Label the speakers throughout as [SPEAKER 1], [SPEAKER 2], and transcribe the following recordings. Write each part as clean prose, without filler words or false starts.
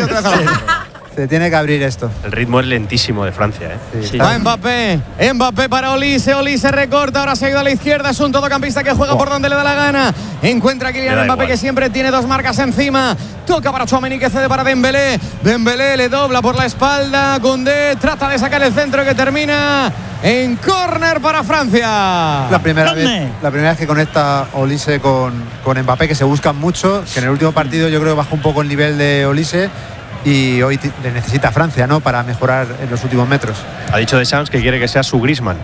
[SPEAKER 1] otra vez abajo.
[SPEAKER 2] Se tiene que abrir esto.
[SPEAKER 3] El ritmo es lentísimo de Francia, ¿eh?
[SPEAKER 1] Sí. Va Mbappé para Olise recorta, ahora se ha ido a la izquierda, es un todocampista que juega por donde le da la gana. Encuentra a Kylian Mbappé igual, que siempre tiene dos marcas encima. Toca para Tchouaméni que cede para Dembélé. Dembélé le dobla por la espalda. Koundé trata de sacar el centro que termina en córner para Francia.
[SPEAKER 2] La primera vez que conecta Olise con Mbappé, que se buscan mucho, que en el último partido yo creo que bajó un poco el nivel de Olise. Y hoy le necesita Francia, ¿no?, para mejorar en los últimos metros.
[SPEAKER 3] Ha dicho Deschamps que quiere que sea su Griezmann.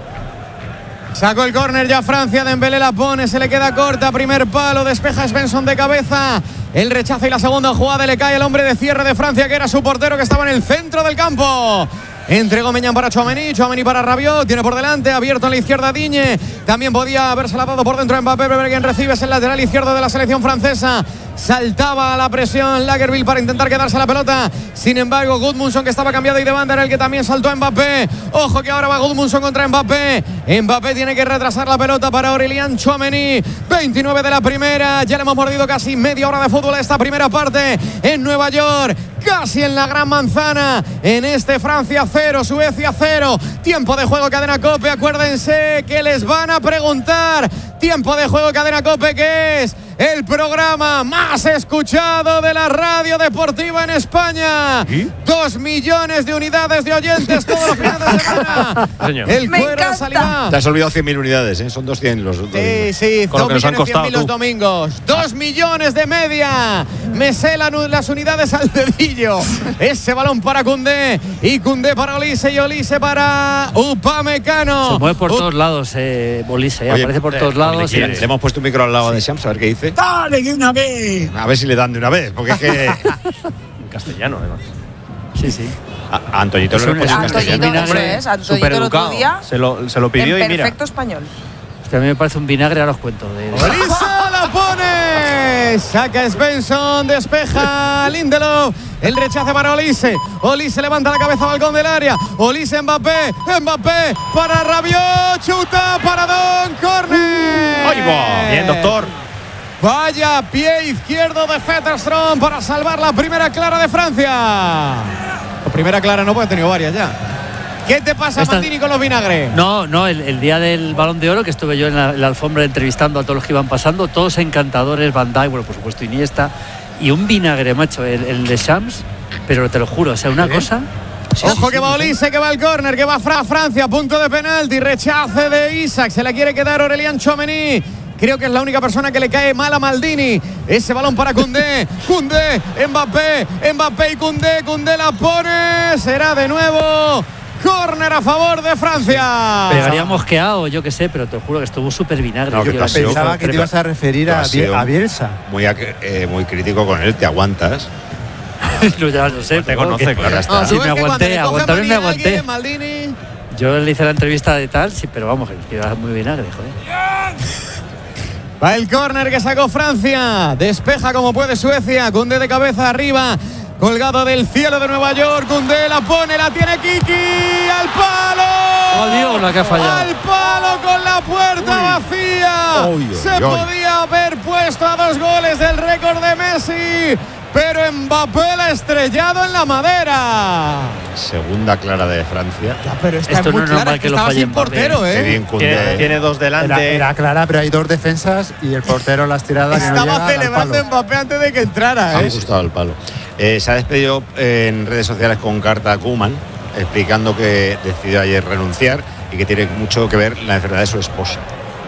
[SPEAKER 1] Sacó el córner ya Francia, Dembélé la pone, se le queda corta, primer palo, despeja Svensson de cabeza. El rechazo y la segunda jugada le cae el hombre de cierre de Francia, que era su portero, que estaba en el centro del campo. Entregó Maignan para Tchouaméni para Rabiot, tiene por delante, abierto en la izquierda Digne. También podía haberse dado por dentro Mbappé, pero quien recibe es el lateral izquierdo de la selección francesa. Saltaba a la presión Lagerbielke para intentar quedarse la pelota. Sin embargo, Gudmundsson, que estaba cambiado y de banda, era el que también saltó a Mbappé. Ojo que ahora va Gudmundsson contra Mbappé. Mbappé tiene que retrasar la pelota para Aurélien Tchouaméni. 29 de la primera. Ya le hemos mordido casi media hora de fútbol a esta primera parte en Nueva York. Casi en la Gran Manzana. En este Francia 0, Suecia 0. Tiempo de juego, Cadena COPE. Acuérdense que les van a preguntar. Tiempo de juego, Cadena COPE, que es el programa más escuchado de la radio deportiva en España. ¿Sí? 2 millones de unidades de oyentes todos los fines de semana. El cuero Salivá.
[SPEAKER 4] Te has olvidado 100.000 unidades, ¿eh? Son 200 los
[SPEAKER 1] domingos. Sí, con 2.100.000 los domingos. 2 millones de media. Me sé las unidades al dedillo. Ese balón para Koundé. Y Koundé para Olise. Y Olise para Upamecano.
[SPEAKER 5] Se mueve por todos lados, Olise. Aparece por todos lados.
[SPEAKER 4] Le hemos puesto un micro al lado de Shams, a ver qué dice.
[SPEAKER 6] ¡Dale de una vez!
[SPEAKER 4] A ver si le dan de una vez, porque es que...
[SPEAKER 3] En castellano, además.
[SPEAKER 5] Sí.
[SPEAKER 4] A Antoñito le responde en castellano.
[SPEAKER 7] Antoñito el otro día
[SPEAKER 3] se lo pidió
[SPEAKER 7] en
[SPEAKER 3] y mira.
[SPEAKER 7] perfecto español.
[SPEAKER 5] A mí me parece un vinagre, ahora os cuento.
[SPEAKER 1] Olise la pone. Saca Svensson, despeja Lindelof. El rechace para Olise. Olise levanta la cabeza, balcón del área. Olise, Mbappé para Rabiot. Chuta para Don, córner.
[SPEAKER 3] ¡Ay, va! Bien, doctor.
[SPEAKER 1] Vaya pie izquierdo de Fetterstrom para salvar la primera clara de Francia. La primera clara no, puede, he tenido varias ya. ¿Qué te pasa, Maldini, con los vinagres?
[SPEAKER 5] No, el día del Balón de Oro, que estuve yo en la alfombra entrevistando a todos los que iban pasando, todos encantadores, Van Dijk, bueno, por supuesto Iniesta, y un vinagre, macho, el de Shams, pero te lo juro, o sea, una cosa...
[SPEAKER 1] Ojo que va Olise, que va el córner, que va Francia, punto de penalti, rechace de Isak, se la quiere quedar Aurélien Tchouaméni. Creo que es la única persona que le cae mal a Maldini. Ese balón para Koundé, Mbappé y Koundé la pone, será de nuevo córner a favor de Francia.
[SPEAKER 5] Pegaría mosqueado, yo qué sé, pero te juro que estuvo súper vinagre.
[SPEAKER 2] No, pensaba que te ibas a referir a Bielsa.
[SPEAKER 4] Muy crítico con él, te aguantas.
[SPEAKER 5] No, ya lo sé,
[SPEAKER 3] te conoce, claro.
[SPEAKER 5] Sí, me aguanté.
[SPEAKER 1] Maldini.
[SPEAKER 5] Yo le hice la entrevista de tal, sí, pero vamos, que era muy vinagre, joder.
[SPEAKER 1] Va el córner que sacó Francia. Despeja como puede Suecia. Koundé de cabeza arriba. Colgado del cielo de Nueva York. Koundé la pone, la tiene Kiki. ¡Al palo!
[SPEAKER 5] ¡Oh, Dios, la que ha fallado!
[SPEAKER 1] ¡Al palo con la puerta vacía! Se podía haber puesto a 2 goles del récord de Messi. Pero Mbappé la ha estrellado en la madera.
[SPEAKER 4] Segunda clara de Francia.
[SPEAKER 1] Ya, pero esta
[SPEAKER 5] esto
[SPEAKER 1] es muy
[SPEAKER 5] no es
[SPEAKER 1] clara,
[SPEAKER 5] normal que lo
[SPEAKER 1] estaba
[SPEAKER 5] falle
[SPEAKER 1] sin portero,
[SPEAKER 4] Qué bien Koundé.
[SPEAKER 3] Tiene 2 delante.
[SPEAKER 2] Era clara, pero hay 2 defensas y el portero las tiradas.
[SPEAKER 1] Estaba celebrando Mbappé antes de que entrara.
[SPEAKER 4] Ha gustado el palo. Se ha despedido en redes sociales con carta a Koeman, explicando que decidió ayer renunciar y que tiene mucho que ver la enfermedad de su esposa.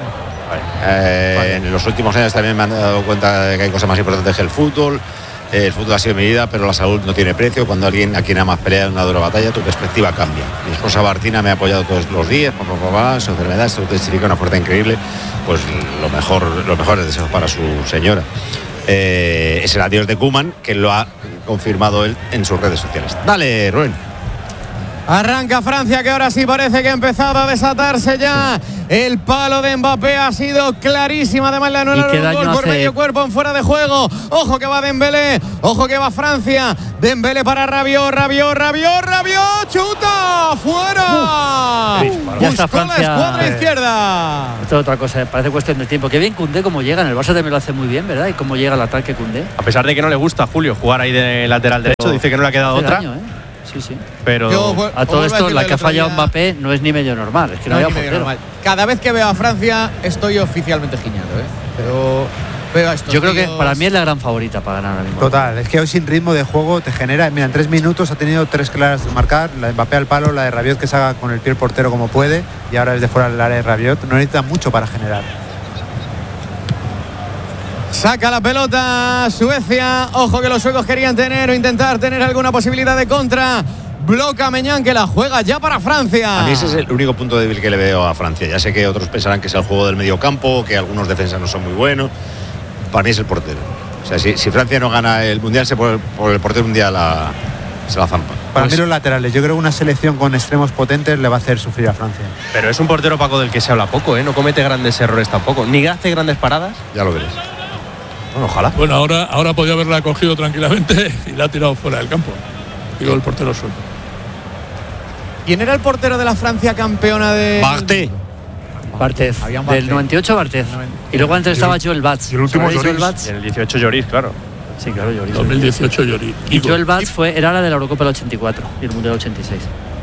[SPEAKER 4] En los últimos años también me han dado cuenta de que hay cosas más importantes que el fútbol. El fútbol ha sido mi vida, pero la salud no tiene precio. Cuando alguien a quien amas pelea en una dura batalla, tu perspectiva cambia. Mi esposa Martina me ha apoyado todos los días, su enfermedad, se significa una fuerza increíble. Pues los mejores deseos para su señora. Es el adiós de Koeman, que lo ha confirmado él en sus redes sociales. Dale, Rubén.
[SPEAKER 1] Arranca Francia, que ahora sí parece que ha empezado a desatarse ya. El palo de Mbappé ha sido clarísima. Además, le anulan un gol por medio cuerpo en fuera de juego. Ojo que va Dembélé. Ojo que va Francia. Dembélé para Rabiot. ¡Chuta! ¡Afuera!
[SPEAKER 5] Ya está
[SPEAKER 1] Buscó la
[SPEAKER 5] Francia.
[SPEAKER 1] escuadra izquierda.
[SPEAKER 5] Esto es otra cosa, parece cuestión de tiempo. Qué bien Koundé como llega, en el Barça también lo hace muy bien, ¿verdad? Y cómo llega al ataque Koundé.
[SPEAKER 3] A pesar de que no le gusta a Julio jugar ahí de lateral derecho, dice que no le ha quedado
[SPEAKER 5] Hace
[SPEAKER 3] otra.
[SPEAKER 5] daño, ¿eh? Sí, sí.
[SPEAKER 3] Pero
[SPEAKER 5] A todo esto, la que ha fallado Mbappé no es ni medio normal, es que no había portero.
[SPEAKER 1] Cada vez que veo a Francia estoy oficialmente giñando, pero veo a estos
[SPEAKER 5] Yo creo que
[SPEAKER 1] tíos.
[SPEAKER 5] para mí es la gran favorita para ganar ahora mismo.
[SPEAKER 2] Total, es que hoy sin ritmo de juego te genera. Mira, en 3 minutos ha tenido 3 claras de marcar: la de Mbappé al palo, la de Rabiot que saca con el pie el portero como puede, y ahora es de fuera del área de Rabiot. No necesita mucho para generar.
[SPEAKER 1] Saca la pelota Suecia. Ojo que los suecos querían tener o intentar tener alguna posibilidad de contra. Bloca Meñán, que la juega ya para Francia.
[SPEAKER 4] A mí ese es el único punto débil que le veo a Francia. Ya sé que otros pensarán que es el juego del medio campo, que algunos defensas no son muy buenos. Para mí es el portero. O sea, si Francia no gana el Mundial, por el portero un día se la zampa.
[SPEAKER 2] Para mí los laterales, yo creo que una selección con extremos potentes le va a hacer sufrir a Francia.
[SPEAKER 3] Pero es un portero, Paco, del que se habla poco, ¿eh? No comete grandes errores tampoco. Ni hace grandes paradas.
[SPEAKER 4] Ya lo veréis.
[SPEAKER 3] Bueno, ojalá.
[SPEAKER 6] Bueno, ahora podía haberla cogido tranquilamente y la ha tirado fuera del campo. Digo, el portero suelto.
[SPEAKER 1] ¿Quién era el portero de la Francia campeona de
[SPEAKER 4] Barté.
[SPEAKER 5] Barthez.
[SPEAKER 1] Había un Barthez.
[SPEAKER 5] Del 98 Barthez. Y luego antes estaba Joel Batz.
[SPEAKER 8] y el último
[SPEAKER 5] ¿Sabéis
[SPEAKER 8] Lloris.
[SPEAKER 5] Joel Batz?
[SPEAKER 3] Y en el 18 Lloris, claro.
[SPEAKER 5] Sí, claro, Lloris.
[SPEAKER 6] 2018 Lloris.
[SPEAKER 5] Y Joel Batz era la de la Eurocopa del 84 y el Mundial 86.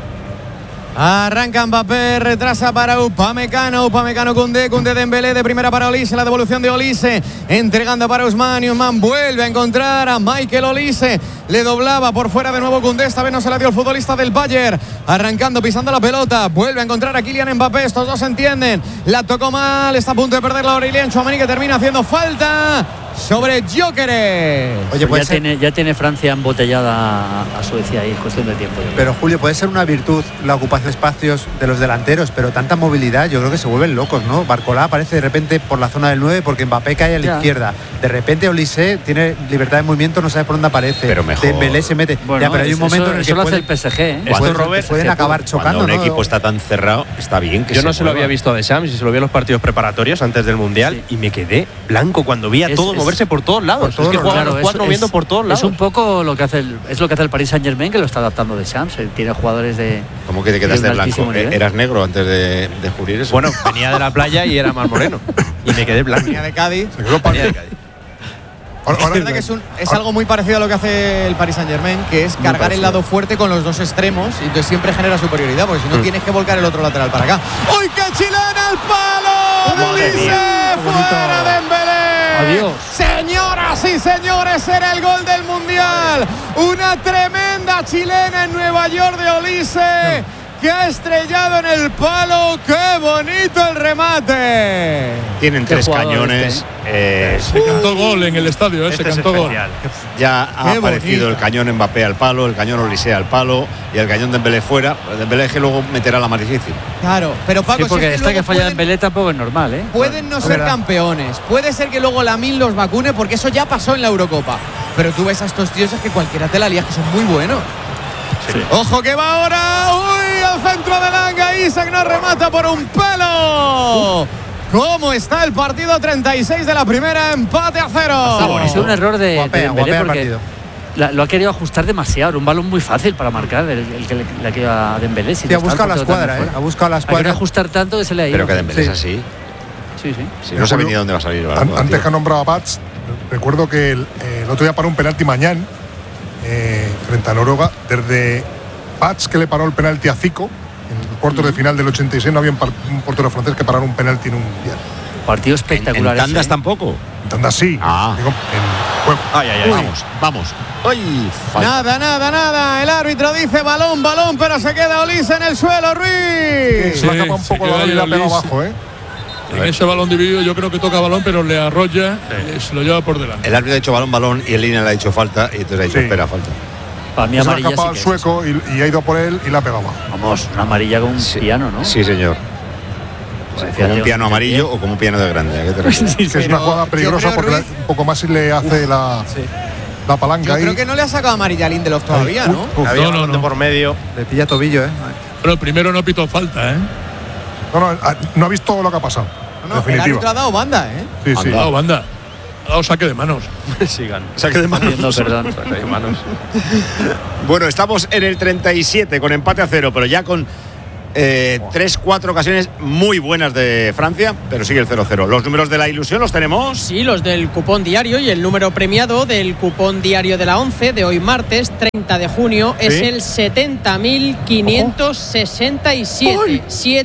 [SPEAKER 1] Arranca Mbappé, retrasa para Upamecano, Koundé, Dembélé de primera para Olise, la devolución de Olise, entregando para Usman vuelve a encontrar a Michael Olise, le doblaba por fuera de nuevo Koundé, esta vez no se la dio el futbolista del Bayern, arrancando, pisando la pelota, vuelve a encontrar a Kylian Mbappé, estos dos se entienden, la tocó mal, está a punto de perder la Aurélien Tchouaméni, que termina haciendo falta sobre Gyökeres.
[SPEAKER 2] Oye, puede ser,
[SPEAKER 5] Ya tiene Francia embotellada a Suecia y es cuestión de tiempo.
[SPEAKER 2] pero Julio, puede ser una virtud la ocupación de espacios de los delanteros, pero tanta movilidad, yo creo que se vuelven locos, ¿no? Barcola aparece de repente por la zona del 9 porque Mbappé cae a la izquierda. De repente Olise tiene libertad de movimiento, no sabe por dónde aparece.
[SPEAKER 4] Pero mejor.
[SPEAKER 2] Dembélé se mete.
[SPEAKER 5] Bueno,
[SPEAKER 2] ya, pero hay un momento en el que
[SPEAKER 5] eso lo hace
[SPEAKER 2] puede-
[SPEAKER 5] el PSG, ¿eh?
[SPEAKER 3] Esto, Robert,
[SPEAKER 2] pueden acabar chocando,
[SPEAKER 4] Cuando un
[SPEAKER 2] ¿no?
[SPEAKER 4] equipo está tan cerrado, está bien que
[SPEAKER 3] Yo no se lo
[SPEAKER 4] mueva.
[SPEAKER 3] había visto a Deschamps y se lo vi en los partidos preparatorios antes del Mundial y me quedé blanco cuando vi a todos moverse por todos lados.
[SPEAKER 2] todos
[SPEAKER 3] Es que
[SPEAKER 2] los
[SPEAKER 3] juegan
[SPEAKER 5] Claro,
[SPEAKER 3] los cuatro moviendo por todos lados.
[SPEAKER 5] Es un poco lo que hace el Paris Saint-Germain, que lo está adaptando de Deschamps. Tiene jugadores de.
[SPEAKER 4] ¿Cómo que te quedaste
[SPEAKER 5] de un
[SPEAKER 4] blanco?
[SPEAKER 5] altísimo nivel.
[SPEAKER 4] ¿Eras negro antes de descubrir eso?
[SPEAKER 3] Bueno, venía de la playa y era más moreno. Y me quedé blanco.
[SPEAKER 1] Venía de Cádiz.
[SPEAKER 8] Se quedó
[SPEAKER 3] Venía de Cádiz.
[SPEAKER 1] Es verdad que es algo muy parecido a lo que hace el Paris Saint-Germain, que es cargar el lado fuerte con los dos extremos y entonces siempre genera superioridad, porque si no tienes que volcar el otro lateral para acá. ¡Uy, qué chilena al palo! ¡De Olise! ¡Fuera de Dembélé!
[SPEAKER 5] Adiós.
[SPEAKER 1] Señoras y señores, era el gol del Mundial. Una tremenda chilena en Nueva York de Olise, que ha estrellado en el palo. ¡Qué bonito el remate!
[SPEAKER 4] Tienen
[SPEAKER 5] Qué
[SPEAKER 4] tres
[SPEAKER 5] jugador
[SPEAKER 4] cañones.
[SPEAKER 6] Se cantó gol en el estadio, se
[SPEAKER 3] Este es
[SPEAKER 6] cantó gol.
[SPEAKER 3] especial.
[SPEAKER 4] Ya ha
[SPEAKER 1] Qué
[SPEAKER 4] aparecido
[SPEAKER 1] bonita.
[SPEAKER 4] el cañón Mbappé al palo, el cañón Olise al palo y el cañón Dembélé fuera. Dembélé que luego meterá la más difícil.
[SPEAKER 1] Claro, pero Paco,
[SPEAKER 5] Sí,
[SPEAKER 1] si
[SPEAKER 5] porque
[SPEAKER 1] es que
[SPEAKER 5] esta que
[SPEAKER 1] luego
[SPEAKER 5] falla
[SPEAKER 1] pueden-
[SPEAKER 5] Dembélé tampoco es normal, ¿eh?
[SPEAKER 1] Pueden no
[SPEAKER 2] Es
[SPEAKER 1] ser
[SPEAKER 2] verdad.
[SPEAKER 1] campeones, puede ser que luego Lamine los vacune, porque eso ya pasó en la Eurocopa. Pero tú ves a estos tíos, es que cualquiera te la lías, que son muy buenos.
[SPEAKER 5] Sí.
[SPEAKER 1] Ojo que va ahora, uy, al centro de Langa, Isaac no remata por un pelo. ¿Cómo está el partido? 36 de la primera, empate a 0.
[SPEAKER 5] Ha sido un error de
[SPEAKER 2] Guapea
[SPEAKER 5] Dembélé
[SPEAKER 2] el
[SPEAKER 5] porque
[SPEAKER 2] partido.
[SPEAKER 5] lo ha querido ajustar demasiado. Era un balón muy fácil para marcar, el que le ha quedado a Dembélé.
[SPEAKER 2] Sí, ha buscado la escuadra, ha buscado la
[SPEAKER 5] Ha querido
[SPEAKER 2] escuadra.
[SPEAKER 5] ajustar tanto que se le ha ido.
[SPEAKER 4] Pero que Dembélé es así.
[SPEAKER 5] Sí, sí.
[SPEAKER 4] Si no sabe ni dónde va a salir. ¿verdad?
[SPEAKER 8] Antes que ha nombrado a Bats, recuerdo que el otro día paró un penalti Mañán frente a Noruega. Desde Bats, que le paró el penalti a Zico en el cuartos de final del 86, no había un portero francés que parara un penalti en un mundial.
[SPEAKER 5] Partido
[SPEAKER 4] ¿En
[SPEAKER 5] espectacular.
[SPEAKER 4] tandas
[SPEAKER 5] ese, ¿eh?
[SPEAKER 4] tampoco?
[SPEAKER 8] Entonces así,
[SPEAKER 4] Ah.
[SPEAKER 8] digo, en juego.
[SPEAKER 3] Ay, ay, ay.
[SPEAKER 4] Vamos. ¡Ay! Falta.
[SPEAKER 1] Nada. El árbitro dice balón, pero se queda Olise en el suelo, Ruiz.
[SPEAKER 8] Se la capa un
[SPEAKER 6] se
[SPEAKER 8] poco la
[SPEAKER 6] queda
[SPEAKER 8] bola y la
[SPEAKER 6] ahí
[SPEAKER 8] pega
[SPEAKER 6] Olise.
[SPEAKER 8] abajo, ¿eh?
[SPEAKER 6] En ese balón dividido yo creo que toca balón, pero le arrolla y se lo lleva por delante.
[SPEAKER 4] El árbitro ha dicho balón y el línea le ha dicho falta y entonces ha dicho
[SPEAKER 8] Sí.
[SPEAKER 4] espera, falta.
[SPEAKER 5] Para mí
[SPEAKER 8] Se la ha
[SPEAKER 5] amarilla
[SPEAKER 8] escapado
[SPEAKER 5] sí
[SPEAKER 8] al
[SPEAKER 5] que es.
[SPEAKER 8] sueco y ha ido por él y la ha pegado abajo.
[SPEAKER 5] Vamos, una amarilla con un
[SPEAKER 4] Sí.
[SPEAKER 5] piano, ¿no?
[SPEAKER 4] Sí, señor.
[SPEAKER 5] Parecía
[SPEAKER 4] Como un
[SPEAKER 5] Leo-
[SPEAKER 4] piano amarillo o como un piano de grande. ¿A qué te refieres?
[SPEAKER 5] Sí,
[SPEAKER 8] Que es una jugada peligrosa porque
[SPEAKER 1] Ruiz,
[SPEAKER 8] un poco más si le hace la palanca
[SPEAKER 1] yo
[SPEAKER 8] ahí.
[SPEAKER 1] creo que no le ha sacado amarilla a Lindelof todavía, ¿no?
[SPEAKER 3] Había
[SPEAKER 6] No,
[SPEAKER 3] balón de por medio.
[SPEAKER 2] Le pilla tobillo, ¿eh?
[SPEAKER 6] Pero primero no pitó falta, ¿eh?
[SPEAKER 8] No ha visto lo que ha pasado.
[SPEAKER 1] No, el
[SPEAKER 8] definitiva.
[SPEAKER 1] árbitro ha dado banda, ¿eh?
[SPEAKER 8] Sí, sí.
[SPEAKER 6] No, banda. Ha dado saque de manos.
[SPEAKER 3] Sigan.
[SPEAKER 4] Saque de manos.
[SPEAKER 5] No, perdón.
[SPEAKER 3] Saque de manos.
[SPEAKER 4] Bueno, estamos en el 37 con empate a 0, pero ya con 3-4 ocasiones muy buenas de Francia, pero sigue el 0-0. Los números de la ilusión los tenemos.
[SPEAKER 9] Sí, los del cupón diario, y el número premiado del cupón diario de la 11 de hoy martes 30 de junio es el 70.567.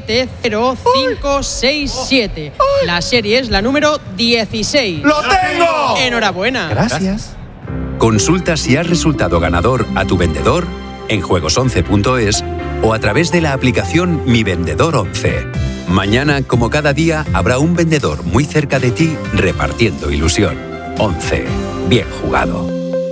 [SPEAKER 9] 70567. La serie es la número 16.
[SPEAKER 4] ¡Lo tengo!
[SPEAKER 9] Enhorabuena.
[SPEAKER 10] Gracias. Consulta si has resultado ganador a tu vendedor en juegos11.es o a través de la aplicación Mi Vendedor 11. Mañana, como cada día, habrá un vendedor muy cerca de ti repartiendo ilusión. 11. Bien jugado.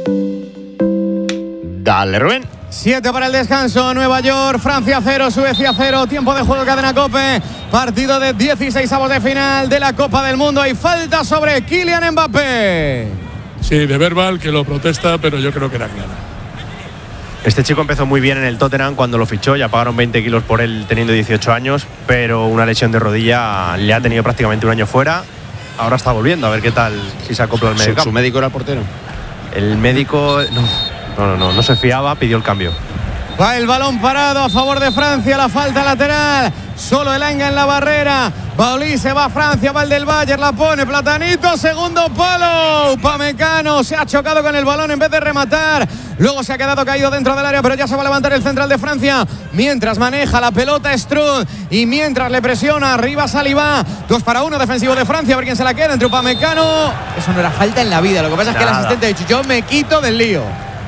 [SPEAKER 4] Dale, Rubén.
[SPEAKER 1] 7 para el descanso. Nueva York, Francia 0, Suecia 0. Tiempo de juego, cadena COPE. Partido de 16avos de final de la Copa del Mundo. Hay falta sobre Kylian Mbappé.
[SPEAKER 6] Sí, de verbal, que lo protesta, pero yo creo que era clara.
[SPEAKER 3] Este chico empezó muy bien en el Tottenham cuando lo fichó, ya pagaron 20 kilos por él teniendo 18 años, pero una lesión de rodilla le ha tenido prácticamente un año fuera. Ahora está volviendo, a ver qué tal, si se acopla al medio campo.
[SPEAKER 4] ¿Su médico era el portero?
[SPEAKER 3] El médico no se fiaba, pidió el cambio.
[SPEAKER 1] Va el balón parado a favor de Francia, la falta lateral. Solo Elanga en la barrera. Va Olise, va Francia, va el del Bayern, la pone Platanito, segundo palo. Upamecano se ha chocado con el balón en vez de rematar. Luego se ha quedado caído dentro del área, pero ya se va a levantar el central de Francia. Mientras maneja la pelota Strud y mientras le presiona arriba Saliba. 2-1 defensivo de Francia, a ver quién se la queda entre Upamecano. Eso no era falta en la vida, lo que pasa es que el asistente ha dicho, yo me quito del lío.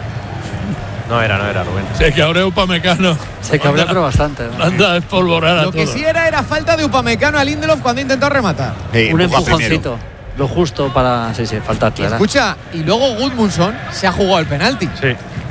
[SPEAKER 3] No era, Rubén.
[SPEAKER 6] Se cabreó Upamecano.
[SPEAKER 5] Se cabreó, pero bastante.
[SPEAKER 6] Anda a espolvorar a
[SPEAKER 1] Lo que
[SPEAKER 6] todos.
[SPEAKER 1] sí era falta de Upamecano a Lindelof cuando intentó rematar.
[SPEAKER 5] Un empujoncito. Lo justo para. Sí, falta clara.
[SPEAKER 1] Escucha, y luego Gudmundsson se ha jugado el penalti.
[SPEAKER 3] Sí.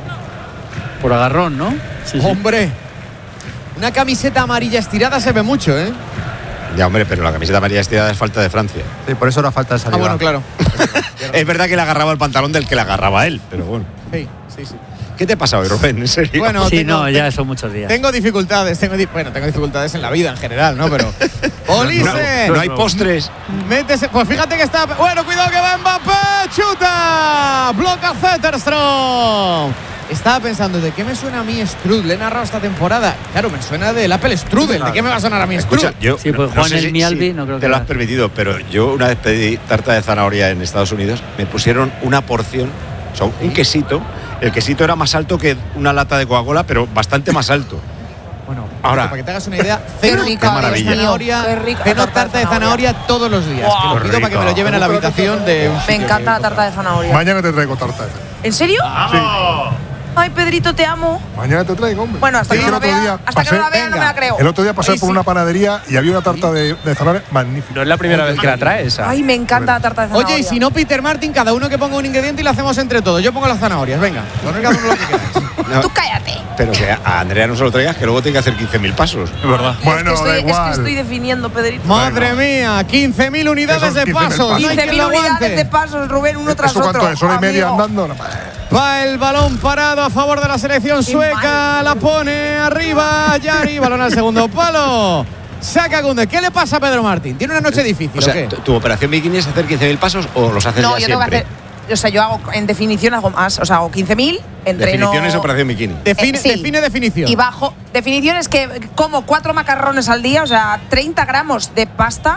[SPEAKER 5] Por agarrón, ¿no? Sí.
[SPEAKER 1] Hombre, una camiseta amarilla estirada se ve mucho, ¿eh?
[SPEAKER 4] Ya, hombre, pero la camiseta amarilla estirada es falta de Francia.
[SPEAKER 2] Sí, por eso era falta de Saliba.
[SPEAKER 1] Ah, bueno, claro.
[SPEAKER 4] Es verdad que le agarraba el pantalón del que le agarraba él, pero bueno.
[SPEAKER 1] Sí.
[SPEAKER 4] ¿Qué te pasa hoy, Rubén? ¿En serio?
[SPEAKER 1] Bueno,
[SPEAKER 5] Sí, ya son muchos días.
[SPEAKER 1] Tengo dificultades, tengo dificultades en la vida en general, ¿no? Pero Olise,
[SPEAKER 4] no hay postres.
[SPEAKER 1] métese, pues fíjate que está, bueno, cuidado que va Mbappé, chuta, bloca Zetterstrom. Estaba pensando, ¿de qué me suena a mí Strudel? Le he narrado esta temporada. Claro, me suena del Apple Strudel. ¿De qué me va a sonar a mí Strudel?
[SPEAKER 4] Escucha, yo
[SPEAKER 5] Sí, pues Juan el Mialbi, no creo que
[SPEAKER 4] te lo has
[SPEAKER 5] era.
[SPEAKER 4] permitido, pero yo una vez pedí tarta de zanahoria en Estados Unidos, me pusieron una porción, o sea, un quesito. El quesito era más alto que una lata de Coca-Cola, pero bastante más alto.
[SPEAKER 1] Bueno,
[SPEAKER 4] ahora,
[SPEAKER 1] para que te hagas una idea,
[SPEAKER 7] Qué
[SPEAKER 1] ceno
[SPEAKER 7] rica,
[SPEAKER 1] tarta de
[SPEAKER 4] maravilla.
[SPEAKER 1] zanahoria,
[SPEAKER 7] Qué rica
[SPEAKER 1] ceno
[SPEAKER 7] tarta de
[SPEAKER 1] tarta de zanahoria todos los días.
[SPEAKER 7] Wow.
[SPEAKER 1] Que lo pido para que me lo lleven a la habitación de un
[SPEAKER 7] Me
[SPEAKER 1] sitio
[SPEAKER 7] encanta
[SPEAKER 1] que
[SPEAKER 7] la tarta de zanahoria.
[SPEAKER 8] Mañana te traigo tarta.
[SPEAKER 7] ¿En serio?
[SPEAKER 8] Sí.
[SPEAKER 7] Ay, Pedrito, te amo.
[SPEAKER 8] Mañana te traigo, hombre.
[SPEAKER 7] Bueno, hasta
[SPEAKER 8] Sí,
[SPEAKER 7] que
[SPEAKER 8] el
[SPEAKER 7] no la
[SPEAKER 8] otro
[SPEAKER 7] vea,
[SPEAKER 8] día
[SPEAKER 7] hasta que no la
[SPEAKER 8] pasé-
[SPEAKER 7] vea no me la creo.
[SPEAKER 8] El otro día pasé
[SPEAKER 1] Ay,
[SPEAKER 8] por
[SPEAKER 1] sí.
[SPEAKER 8] una panadería y había una tarta de zanahoria magnífica.
[SPEAKER 3] No es la primera vez que la trae esa.
[SPEAKER 7] Ay, me encanta la tarta de zanahoria.
[SPEAKER 1] Oye, y si no, Peter Martin, cada uno que ponga un ingrediente y lo hacemos entre todos. Yo pongo las zanahorias, venga. Poner cada uno lo que queráis.
[SPEAKER 4] no,
[SPEAKER 7] Tú cállate.
[SPEAKER 4] pero que a Andrea no se lo traigas, que luego tiene que hacer 15.000 pasos.
[SPEAKER 3] Es verdad.
[SPEAKER 8] Bueno,
[SPEAKER 7] es,
[SPEAKER 8] da
[SPEAKER 7] que
[SPEAKER 8] igual.
[SPEAKER 7] estoy definiendo, Pedrito.
[SPEAKER 1] Madre mía, 15.000 unidades
[SPEAKER 8] Esos
[SPEAKER 1] de
[SPEAKER 8] 15.000
[SPEAKER 1] pasos.
[SPEAKER 8] pasos.
[SPEAKER 1] No hay quien
[SPEAKER 7] 15.000
[SPEAKER 1] lo
[SPEAKER 7] unidades
[SPEAKER 1] aguante.
[SPEAKER 7] de pasos, Rubén, uno tras
[SPEAKER 8] ¿Eso
[SPEAKER 7] otro.
[SPEAKER 8] cuánto es? ¿Hora y media
[SPEAKER 7] Amigo.
[SPEAKER 8] andando? No,
[SPEAKER 1] Va el balón parado a favor de la selección sueca. La pone arriba. Yari, balón al segundo palo. Saca Gunde. ¿Qué le pasa a Pedro Martín? ¿Tiene una noche difícil
[SPEAKER 4] O sea,
[SPEAKER 1] o qué?
[SPEAKER 4] ¿tu operación bikini es hacer 15.000 pasos o los haces
[SPEAKER 7] No,
[SPEAKER 4] ya
[SPEAKER 7] yo tengo que
[SPEAKER 4] siempre?
[SPEAKER 7] hacer. O sea, yo hago en definición hago más. O sea, hago 15.000, entreno.
[SPEAKER 4] Definición es operación bikini.
[SPEAKER 1] Define,
[SPEAKER 7] sí.
[SPEAKER 1] define definición.
[SPEAKER 7] Y bajo. Definición es que como 4 macarrones al día, o sea, 30 gramos de pasta,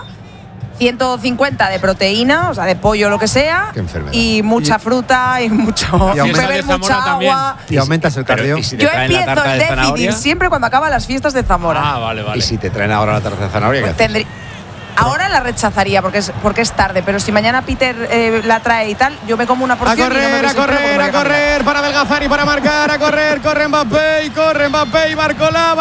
[SPEAKER 7] 150 de proteína, o sea, de pollo, lo que sea.
[SPEAKER 4] Qué enfermedad.
[SPEAKER 7] Y mucha fruta y mucho.
[SPEAKER 2] Y aumenta-
[SPEAKER 7] beber mucha agua.
[SPEAKER 2] Y aumentas el cardio.
[SPEAKER 4] ¿y si te
[SPEAKER 7] Yo
[SPEAKER 4] traen la
[SPEAKER 7] empiezo
[SPEAKER 4] tarta
[SPEAKER 7] el
[SPEAKER 4] de
[SPEAKER 7] déficit
[SPEAKER 4] zanahoria?
[SPEAKER 7] siempre cuando acaban las fiestas de Zamora.
[SPEAKER 3] Ah, vale.
[SPEAKER 4] ¿Y si te traen ahora la tarta de zanahoria? ¿qué
[SPEAKER 7] Pues
[SPEAKER 4] haces?
[SPEAKER 7] tendrí- Ahora la rechazaría porque es tarde, pero si mañana Peter la trae y tal, yo me como una
[SPEAKER 1] A
[SPEAKER 7] porción y no me
[SPEAKER 1] correr, a
[SPEAKER 7] desespero porque
[SPEAKER 1] correr,
[SPEAKER 7] me
[SPEAKER 1] a
[SPEAKER 7] voy caminar.
[SPEAKER 1] correr, para adelgazar y para marcar, a correr, corre Mbappé y Barcolá,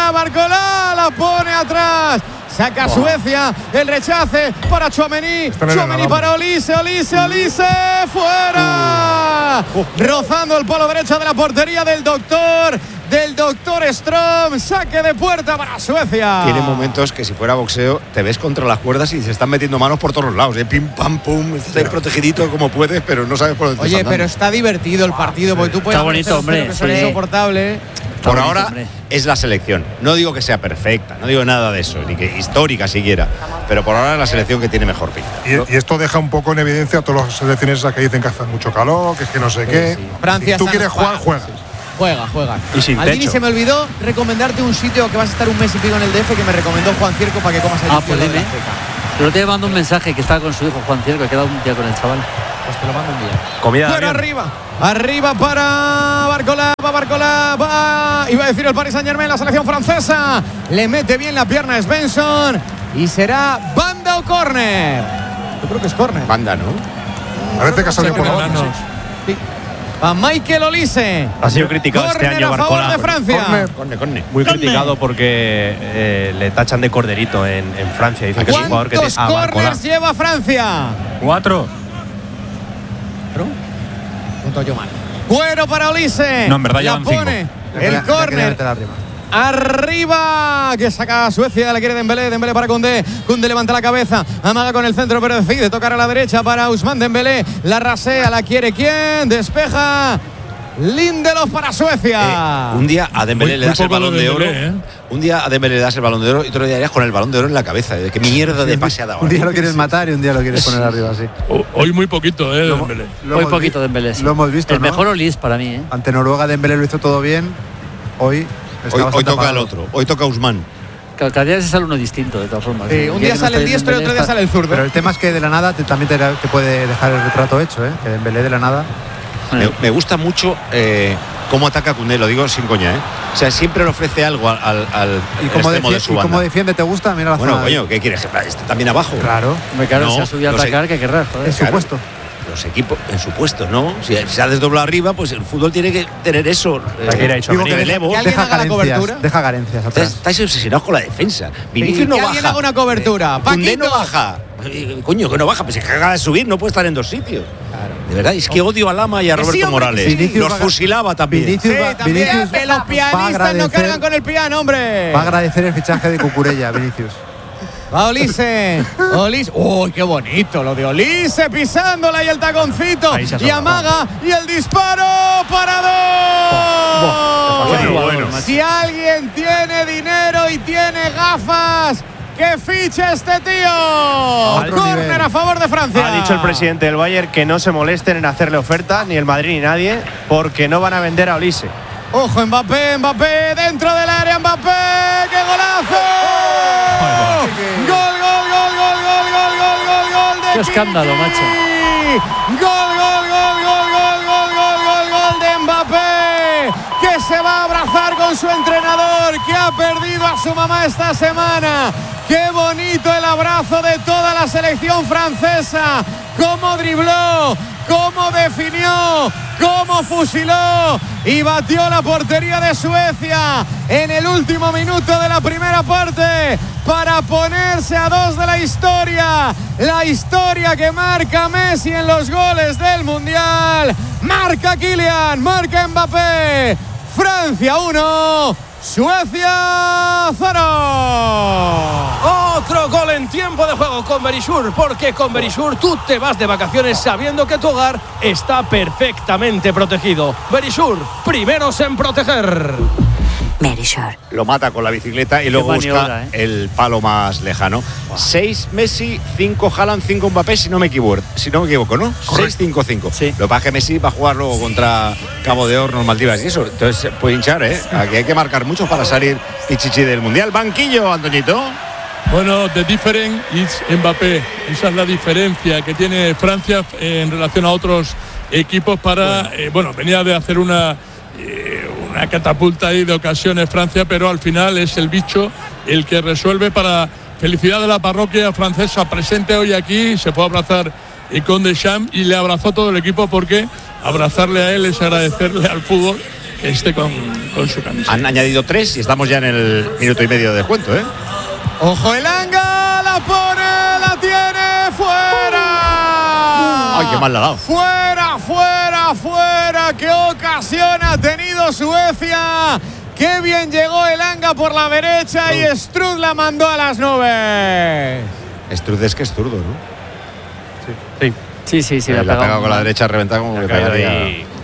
[SPEAKER 1] la pone atrás, saca Suecia, el rechace para Tchouaméni,
[SPEAKER 8] Está en el
[SPEAKER 1] Tchouaméni
[SPEAKER 8] alambre.
[SPEAKER 1] para Olise, fuera, rozando el palo derecho de la portería del doctor del Dr. Ström. Saque de puerta para Suecia.
[SPEAKER 4] Tiene momentos que si fuera boxeo te ves contra las cuerdas y se están metiendo manos por todos los lados, pim pam pum, estás ahí protegidito como puedes, pero no sabes por dónde te
[SPEAKER 1] Oye,
[SPEAKER 4] están
[SPEAKER 1] pero
[SPEAKER 4] dando.
[SPEAKER 1] está divertido el partido, porque tú puedes
[SPEAKER 5] Está bonito, hombre,
[SPEAKER 1] que son
[SPEAKER 5] sí.
[SPEAKER 1] insoportable.
[SPEAKER 4] Por
[SPEAKER 5] bonito,
[SPEAKER 4] ahora
[SPEAKER 5] hombre.
[SPEAKER 4] es la selección. No digo que sea perfecta, no digo nada de eso, ni que histórica siquiera, pero por ahora es la selección que tiene mejor pinta.
[SPEAKER 8] Y esto deja un poco en evidencia a todas las selecciones esas que dicen que hace mucho calor, que es que no sé qué.
[SPEAKER 1] Francia
[SPEAKER 8] Si tú
[SPEAKER 1] está-
[SPEAKER 8] quieres jugar, juegas.
[SPEAKER 1] Juega.
[SPEAKER 3] Y sin
[SPEAKER 1] Aldini,
[SPEAKER 3] techo.
[SPEAKER 1] se me olvidó recomendarte un sitio que vas a estar un mes y pico en el DF que me recomendó Juan Cierco para que comas allí.
[SPEAKER 5] Pues dime. Pero te mando un mensaje que estaba con su hijo Juan Cierco, que queda un día con el chaval.
[SPEAKER 1] Pues te lo mando un día.
[SPEAKER 3] Comida de
[SPEAKER 1] Fuera
[SPEAKER 3] avión.
[SPEAKER 1] arriba para Barcola, iba a decir el Paris Saint-Germain, la selección francesa, le mete bien la pierna a Svensson y será banda o córner. Yo creo que es córner.
[SPEAKER 4] Banda, ¿no?
[SPEAKER 8] Parece que ha salido por la
[SPEAKER 6] Manos.
[SPEAKER 1] Sí. A Michael Olise.
[SPEAKER 3] Ha sido criticado este
[SPEAKER 1] Córner
[SPEAKER 3] año
[SPEAKER 1] a favor
[SPEAKER 3] Barcola.
[SPEAKER 1] de Francia.
[SPEAKER 4] Corne.
[SPEAKER 3] Muy criticado porque le tachan de corderito en Francia. Dicen que es un jugador que
[SPEAKER 1] ¿Cuántos
[SPEAKER 3] Barcola.
[SPEAKER 1] corners lleva Francia?
[SPEAKER 11] 4.
[SPEAKER 1] Punto yo mal. Bueno para Olise.
[SPEAKER 11] No, en verdad
[SPEAKER 1] la
[SPEAKER 11] llevan
[SPEAKER 1] pone.
[SPEAKER 2] Le
[SPEAKER 1] El
[SPEAKER 2] quería
[SPEAKER 1] córner.
[SPEAKER 2] meter arriba.
[SPEAKER 1] Arriba, que saca Suecia, la quiere Dembélé para Koundé, Koundé levanta la cabeza, amaga con el centro pero decide tocar a la derecha para Ousmane Dembélé, la rasea, la quiere ¿quién? Despeja Lindelof para Suecia.
[SPEAKER 4] Un día a Dembélé
[SPEAKER 6] Muy
[SPEAKER 4] le das el
[SPEAKER 6] poco lo
[SPEAKER 4] balón
[SPEAKER 6] de
[SPEAKER 4] de oro.
[SPEAKER 6] Dembélé, ¿eh?
[SPEAKER 4] Un día a Dembélé le das el balón de oro y otro día harías con el balón de oro en la cabeza. ¿De qué mierda de pase ha dado?
[SPEAKER 2] Un día lo quieres matar y un día lo quieres poner arriba, sí.
[SPEAKER 6] Hoy muy poquito,
[SPEAKER 2] Lo-
[SPEAKER 6] Dembélé.
[SPEAKER 2] lo
[SPEAKER 5] Muy
[SPEAKER 2] hemos
[SPEAKER 5] poquito
[SPEAKER 2] vi-
[SPEAKER 5] de Dembélé. sí.
[SPEAKER 2] Lo hemos visto,
[SPEAKER 5] El
[SPEAKER 2] ¿no?
[SPEAKER 5] mejor Olis para mí, ¿eh?
[SPEAKER 2] Ante Noruega Dembélé lo hizo todo bien. Hoy está
[SPEAKER 4] Hoy
[SPEAKER 2] bastante
[SPEAKER 4] toca el
[SPEAKER 2] apagado.
[SPEAKER 4] otro, hoy toca Ousmane.
[SPEAKER 5] Cada día se sale uno distinto, de todas formas.
[SPEAKER 1] Sí,
[SPEAKER 5] El
[SPEAKER 1] un
[SPEAKER 5] que
[SPEAKER 1] día
[SPEAKER 5] no
[SPEAKER 1] sale
[SPEAKER 5] esté
[SPEAKER 1] el diestro y
[SPEAKER 5] Dembélé
[SPEAKER 1] otro día
[SPEAKER 5] está-
[SPEAKER 1] sale el zurdo.
[SPEAKER 2] Pero el tema es que de la nada también te puede dejar el retrato hecho, ¿eh? Que Dembélé de la nada.
[SPEAKER 4] Me gusta mucho cómo ataca Koundé, lo digo sin coña, ¿eh? O sea, siempre le ofrece algo al
[SPEAKER 2] Y como
[SPEAKER 4] extremo de su banda.
[SPEAKER 2] defiende, ¿te gusta? Mira la
[SPEAKER 4] Bueno,
[SPEAKER 2] zona.
[SPEAKER 4] coño, ¿qué quieres? ¿Esté también abajo?
[SPEAKER 2] Claro.
[SPEAKER 5] Me claro,
[SPEAKER 4] No,
[SPEAKER 5] si ha subido a
[SPEAKER 4] no sé.
[SPEAKER 5] atacar, que querrás, joder.
[SPEAKER 2] Es su
[SPEAKER 4] Claro.
[SPEAKER 2] puesto.
[SPEAKER 4] Los equipos, en su puesto, ¿no? Si se ha desdoblado arriba, pues el fútbol tiene que tener eso.
[SPEAKER 3] Shakira ha dicho,
[SPEAKER 2] Digo
[SPEAKER 3] "Vení,
[SPEAKER 2] que
[SPEAKER 4] relevo".
[SPEAKER 1] que alguien
[SPEAKER 2] deja
[SPEAKER 1] haga la
[SPEAKER 2] carencias,
[SPEAKER 1] cobertura.
[SPEAKER 2] deja carencias atrás.
[SPEAKER 4] Estáis obsesionados con la defensa. Vinicius
[SPEAKER 1] Sí,
[SPEAKER 4] no
[SPEAKER 1] que
[SPEAKER 4] baja.
[SPEAKER 1] alguien haga una cobertura.
[SPEAKER 4] Koundé no
[SPEAKER 1] Paquito.
[SPEAKER 4] baja. Coño, que no baja, pues se caga de subir, no puede estar en dos sitios. De verdad, es que odio a Lama y a
[SPEAKER 1] Que sí,
[SPEAKER 4] Roberto
[SPEAKER 1] hombre,
[SPEAKER 4] Morales.
[SPEAKER 1] que sí.
[SPEAKER 2] Vinicius
[SPEAKER 4] Los
[SPEAKER 2] va a-
[SPEAKER 4] fusilaba también.
[SPEAKER 2] Vinicius
[SPEAKER 1] Sí,
[SPEAKER 2] va-
[SPEAKER 1] también,
[SPEAKER 2] Vinicius
[SPEAKER 1] que los
[SPEAKER 2] va a
[SPEAKER 1] pianistas no
[SPEAKER 2] agradecer-
[SPEAKER 1] cargan con el piano, hombre.
[SPEAKER 2] Va a agradecer el fichaje de Cucurella, Vinicius.
[SPEAKER 1] Va Olise. Olise. ¡Uy, qué bonito lo de Olise! Pisándola y el taconcito.
[SPEAKER 3] Ahí se ha
[SPEAKER 1] Y
[SPEAKER 3] soltado.
[SPEAKER 1] amaga. Y el disparo para dos.
[SPEAKER 4] Bueno.
[SPEAKER 1] Si alguien tiene dinero y tiene gafas, que fiche este tío.
[SPEAKER 2] otro
[SPEAKER 1] Córner
[SPEAKER 2] nivel.
[SPEAKER 1] a favor de Francia.
[SPEAKER 3] Ha dicho el presidente del Bayern que no se molesten en hacerle ofertas, ni el Madrid ni nadie, porque no van a vender a Olise.
[SPEAKER 1] Ojo, Mbappé, dentro del área, Mbappé, ¡qué golazo! Gol de
[SPEAKER 5] Qué escándalo,
[SPEAKER 1] Kiki.
[SPEAKER 5] macho.
[SPEAKER 1] Gol de Mbappé, que se va a abrazar con su entrenador, que ha perdido a su mamá esta semana. Qué bonito el abrazo de toda la selección francesa. Cómo dribló, cómo definió, cómo fusiló y batió la portería de Suecia en el último minuto de la primera parte para ponerse a 2 de la historia. La historia que marca Messi en los goles del Mundial. Marca Kylian, marca Mbappé. Francia 1, Suecia 0.
[SPEAKER 12] Otro gol en tiempo de juego con Verisur, porque con Verisur tú te vas de vacaciones sabiendo que tu hogar está perfectamente protegido. Verisur, primeros en proteger.
[SPEAKER 13] Verisur.
[SPEAKER 4] Lo mata con la bicicleta y luego
[SPEAKER 5] maniobra,
[SPEAKER 4] busca el palo más lejano. 6 Messi, 5 Haaland, 5 Mbappé, si no me equivoco, ¿no? 6-5-5.
[SPEAKER 5] Sí.
[SPEAKER 4] Lo que pasa es que Messi va a jugar luego contra Cabo de Hornos, Maldivas y eso. Entonces se puede hinchar, ¿eh? Aquí hay que marcar mucho para salir Pichichi del Mundial. Banquillo, Antoñito.
[SPEAKER 6] Bueno, the difference is Mbappé. Esa es la diferencia que tiene Francia en relación a otros equipos para... venía de hacer una catapulta ahí de ocasiones Francia, pero al final es el bicho el que resuelve. Para felicidad de la parroquia francesa presente hoy aquí, se fue a abrazar con Deschamps y le abrazó todo el equipo, porque abrazarle a él es agradecerle al fútbol que esté con su camisa.
[SPEAKER 4] Han añadido 3 y estamos ya en el minuto y medio de descuento, ¿eh?
[SPEAKER 1] Ojo Elanga, la pone, la tiene, fuera.
[SPEAKER 4] Ay, qué mal la ha dado.
[SPEAKER 1] Fuera. Qué ocasión ha tenido 2-0 Suecia. ¡Qué bien llegó Elanga por la derecha y Struth la mandó a las nubes!
[SPEAKER 4] Struth es que es zurdo, ¿no?
[SPEAKER 5] Sí.
[SPEAKER 4] La ha pegado con la derecha, reventado como que pegaría.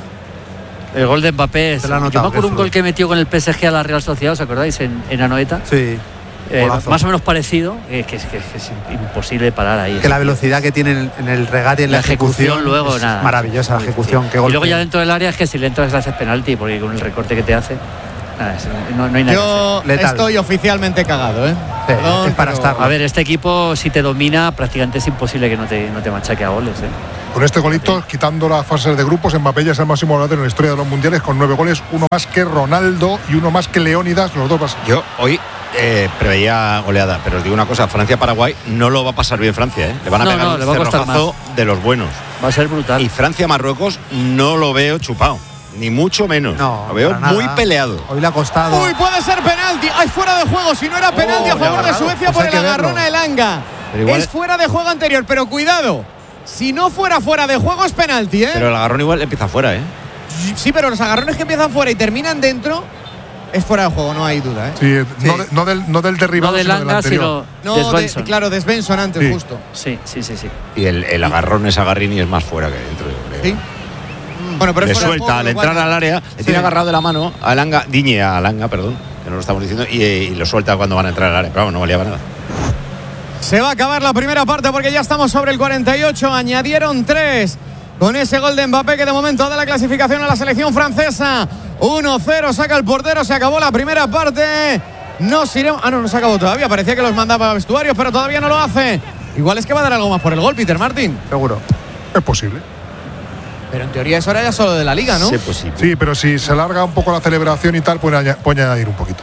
[SPEAKER 5] El gol de Mbappé.
[SPEAKER 2] Se lo ha
[SPEAKER 5] Yo
[SPEAKER 2] notado,
[SPEAKER 5] me acuerdo un
[SPEAKER 2] Struth.
[SPEAKER 5] gol que metió con el PSG a la Real Sociedad, ¿os acordáis? En Anoeta.
[SPEAKER 2] Sí. Golazo.
[SPEAKER 5] Más o menos parecido, que es imposible parar ahí.
[SPEAKER 2] Que la velocidad que tiene en el regate y en la ejecución
[SPEAKER 5] luego
[SPEAKER 2] es
[SPEAKER 5] nada.
[SPEAKER 2] maravillosa la ejecución.
[SPEAKER 5] Sí.
[SPEAKER 2] Qué
[SPEAKER 5] Y
[SPEAKER 2] golpe.
[SPEAKER 5] luego ya dentro del área es que si le entras le haces penalti, porque con el recorte que te hace, nada, no hay nada.
[SPEAKER 1] Yo
[SPEAKER 2] Letal.
[SPEAKER 1] estoy oficialmente cagado, ¿eh?
[SPEAKER 2] Sí,
[SPEAKER 1] Perdón,
[SPEAKER 2] es para
[SPEAKER 1] pero-
[SPEAKER 2] estar.
[SPEAKER 5] A ver, este equipo si te domina prácticamente es imposible que no te machaque a goles, ¿eh?
[SPEAKER 8] Con este golito, quitando las fases de grupos, Mbappé ya es el máximo goleador en la historia de los mundiales con 9 goles, uno más que Ronaldo y uno más que Leónidas, los dos más.
[SPEAKER 4] Yo hoy preveía goleada, pero os digo una cosa, Francia-Paraguay no lo va a pasar bien Francia, ¿eh? Le van a pegar un
[SPEAKER 5] le va a costar
[SPEAKER 4] cerrojazo de los buenos.
[SPEAKER 5] Va a ser brutal.
[SPEAKER 4] Y Francia-Marruecos no lo veo chupado, ni mucho menos.
[SPEAKER 2] No,
[SPEAKER 4] lo veo
[SPEAKER 2] para nada.
[SPEAKER 4] muy peleado.
[SPEAKER 2] Hoy le ha costado.
[SPEAKER 1] Uy, puede ser penalti. ¡Ay, fuera de juego! Si no era penalti a
[SPEAKER 2] le ha
[SPEAKER 1] favor de
[SPEAKER 2] agarrado.
[SPEAKER 1] Suecia
[SPEAKER 2] Pues
[SPEAKER 1] por
[SPEAKER 2] hay
[SPEAKER 1] el
[SPEAKER 2] que verlo.
[SPEAKER 1] agarrón a Elanga.
[SPEAKER 4] Pero igual-
[SPEAKER 1] Es fuera de juego anterior, pero cuidado. Si no fuera de juego es penalti, ¿eh?
[SPEAKER 4] Pero el agarrón igual empieza fuera, ¿eh?
[SPEAKER 1] Sí, pero los agarrones que empiezan fuera y terminan dentro es fuera de juego, no hay duda, ¿eh?
[SPEAKER 8] Sí,
[SPEAKER 1] Sí.
[SPEAKER 8] no del derribado,
[SPEAKER 5] No de
[SPEAKER 8] sino del
[SPEAKER 5] Langa,
[SPEAKER 8] anterior.
[SPEAKER 5] sino
[SPEAKER 1] No,
[SPEAKER 5] de Svensson.
[SPEAKER 1] claro, de Svensson antes,
[SPEAKER 8] Sí.
[SPEAKER 1] justo.
[SPEAKER 5] Sí.
[SPEAKER 4] Y el agarrón es Agarrini es más fuera que dentro, yo creo.
[SPEAKER 1] Sí. Bueno, pero
[SPEAKER 4] Le
[SPEAKER 1] es fuera de
[SPEAKER 4] suelta
[SPEAKER 1] juego,
[SPEAKER 4] al
[SPEAKER 1] lo cual-
[SPEAKER 4] entrar al área, le tiene agarrado de la mano a Elanga, Digne a Elanga, perdón, que no lo estamos diciendo, y lo suelta cuando van a entrar al área. Pero vamos, no valía para nada.
[SPEAKER 1] Se va a acabar la primera parte porque ya estamos sobre el 48. Añadieron 3 con ese gol de Mbappé que de momento da la clasificación a la selección francesa. 1-0, saca el portero, se acabó la primera parte. Nos iremos. No se acabó todavía. Parecía que los mandaba a vestuarios, pero todavía no lo hace. Igual es que va a dar algo más por el gol, Peter Martin.
[SPEAKER 2] Seguro.
[SPEAKER 8] Es posible.
[SPEAKER 1] Pero en teoría eso era ya solo de la liga, ¿no?
[SPEAKER 4] Sí, posible.
[SPEAKER 8] Sí, pero si se larga un poco la celebración y tal, puede añadir un poquito.